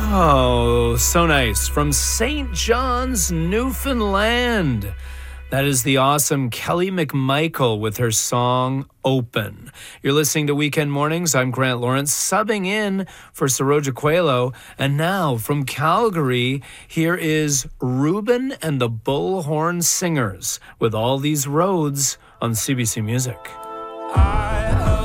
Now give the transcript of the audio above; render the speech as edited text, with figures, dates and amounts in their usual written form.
Oh, so nice. From St. John's, Newfoundland. That is the awesome Kelly McMichael with her song Open. You're listening to Weekend Mornings. I'm Grant Lawrence, subbing in for Saroja Coelho. And now from Calgary, here is Ruben and the Bullhorn Singers with All These Roads on CBC Music. I